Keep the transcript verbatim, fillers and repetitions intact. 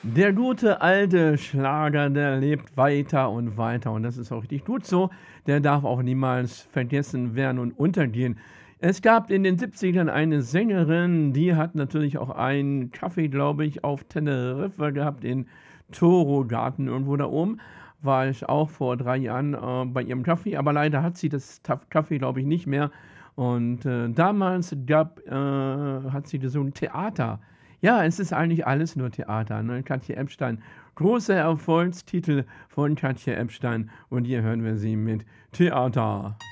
Der gute alte Schlager, der lebt weiter und weiter und das ist auch richtig gut so. Der darf auch niemals vergessen werden und untergehen. Es gab in den Siebzigern eine Sängerin, die hat natürlich auch einen Café, glaube ich, auf Teneriffa gehabt, in Toro-Garten irgendwo da oben. War ich auch vor drei Jahren, äh, bei ihrem Café, aber leider hat sie das Taf Café, glaube ich, nicht mehr. Und, äh, damals gab äh, hat sie gesungen Theater. Ja, es ist eigentlich alles nur Theater, ne? Katja Epstein. Großer Erfolgstitel von Katja Epstein und hier hören wir sie mit Theater.